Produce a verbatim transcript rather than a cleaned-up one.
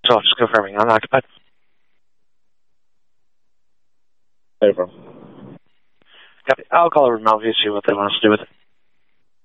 So just confirming, unoccupied. Over. Copy. I'll call over to Malview, see what they want us to do with it.